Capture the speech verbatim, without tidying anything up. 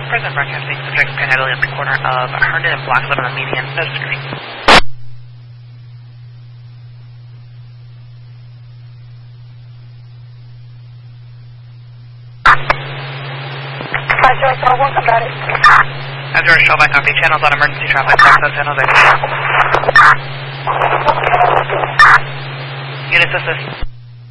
Present broadcasting, subject Panhandle at the corner of Herndon and Blackfoot on the median. No screen. Hi, George, I want about it. Hi, George, show back copy. Channels on emergency traffic. Access San Jose. Units assist.